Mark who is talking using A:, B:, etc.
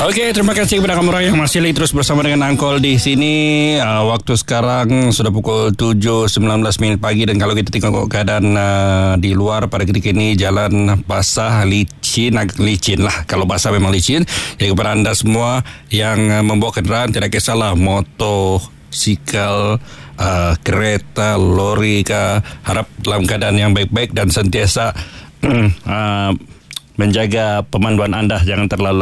A: Okey, terima kasih kepada kamu yang masih lagi terus bersama dengan Angkol di sini. Waktu sekarang sudah pukul 7.19 minit pagi, dan kalau kita tengok keadaan di luar pada ketika ini, jalan basah, licin, agak licin lah. Kalau basah memang licin. Jadi kepada anda semua yang membawa kenderaan, tidak kisahlah motosikal, kereta, lori ke, harap dalam keadaan yang baik-baik dan sentiasa menjaga pemanduan anda, jangan terlalu